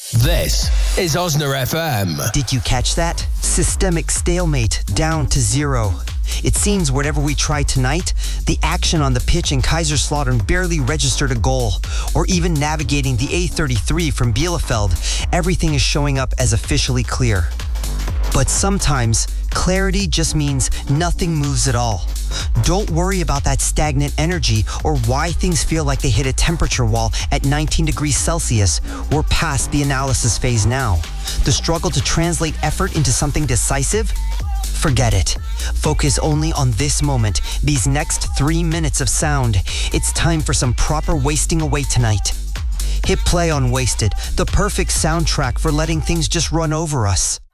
This is Osner FM. Did you catch that? Systemic stalemate, down to zero. It seems whatever we try tonight, the action on the pitch in Kaiserslautern barely registered a goal, or even navigating the A33 from Bielefeld, everything is showing up as officially clear. But sometimes, clarity just means nothing moves at all. Don't worry about that stagnant energy or why things feel like they hit a temperature wall at 19 degrees Celsius. We're past the analysis phase now. The struggle to translate effort into something decisive? Forget it. Focus only on this moment, these next 3 minutes of sound. It's time for some proper wasting away tonight. Hit play on Wasted, the perfect soundtrack for letting things just run over us.